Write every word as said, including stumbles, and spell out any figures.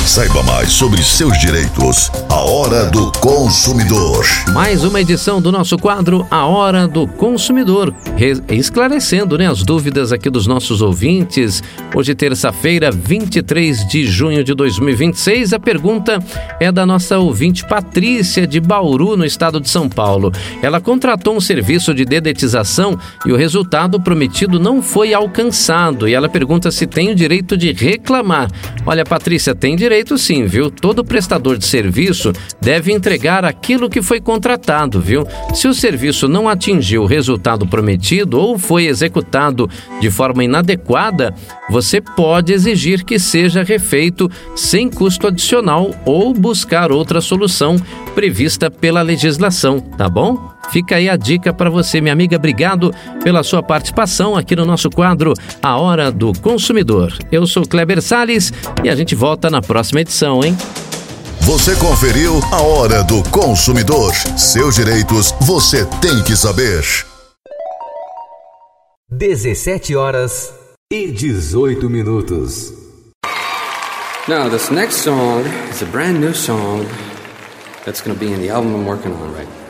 Saiba mais sobre seus direitos. A Hora do Consumidor. Mais uma edição do nosso quadro A Hora do Consumidor, Re- esclarecendo, né, as dúvidas aqui dos nossos ouvintes. Hoje, terça-feira, vinte e três de junho de dois mil e vinte e seis, a pergunta é da nossa ouvinte Patrícia, de Bauru, no estado de São Paulo. Ela contratou um serviço de dedetização e o resultado prometido não foi alcançado, e ela pergunta se tem o direito de reclamar. Olha, Patrícia, tem direito sim, viu? Todo prestador de serviço deve entregar aquilo que foi contratado, viu? Se o serviço não atingiu o resultado prometido ou foi executado de forma inadequada, você pode exigir que seja refeito sem custo adicional ou buscar outra solução prevista pela legislação, tá bom? Fica aí a dica para você, minha amiga. Obrigado pela sua participação aqui no nosso quadro A Hora do Consumidor. Eu sou Kleber Salles e a gente volta na próxima edição, hein? Você conferiu A Hora do Consumidor. Seus direitos você tem que saber. dezessete horas e dezoito minutos. Now, this next song is a brand new song that's going to be in the album I'm working on right now.